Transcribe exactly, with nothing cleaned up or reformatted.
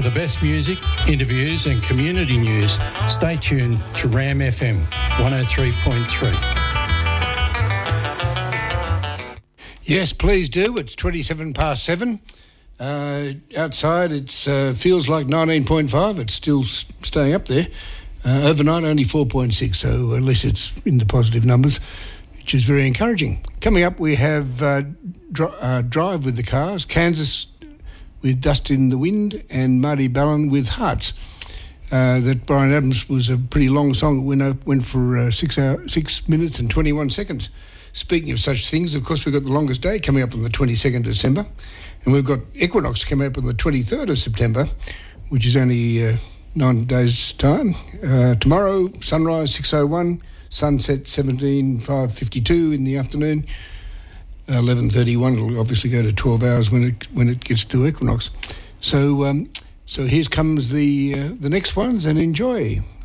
the best music, interviews and community news, stay tuned to Ram F M one oh three point three. Yes, please do. It's twenty-seven past seven. Uh, outside, it uh, feels like nineteen point five. It's still s- staying up there. Uh, overnight, only four point six, so at least it's in the positive numbers, which is very encouraging. Coming up, we have uh, dri- uh, Drive with the Cars, Kansas with Dust in the Wind, and Marty Ballin with Hearts. Uh, that Brian Adams was a pretty long song. It went, went for uh, six, hour, six minutes and twenty-one seconds. Speaking of such things, of course, we've got the longest day coming up on the twenty-second of December, and we've got Equinox coming up on the twenty-third of September, which is only uh, nine days' time. Uh, tomorrow, sunrise six oh one, sunset seventeen five fifty-two in the afternoon. eleven thirty-one will obviously go to twelve hours when it when it gets to Equinox. So, um, so here comes the uh, the next ones, and enjoy.